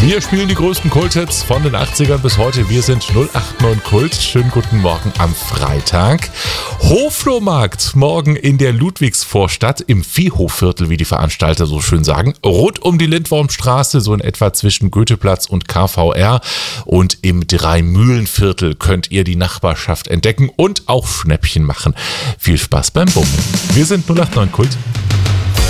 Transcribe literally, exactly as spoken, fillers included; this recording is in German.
Wir spielen die größten Kulthits von den achtzigern bis heute. Wir sind null acht neun Kult. Schönen guten Morgen am Freitag. Hoflohmarkt morgen in der Ludwigsvorstadt im Viehhofviertel, wie die Veranstalter so schön sagen. Rund um die Lindwormstraße, so in etwa zwischen Goetheplatz und K V R. Und im Dreimühlenviertel könnt ihr die Nachbarschaft entdecken und auch Schnäppchen machen. Viel Spaß beim Bummeln. Wir sind null acht neun Kult.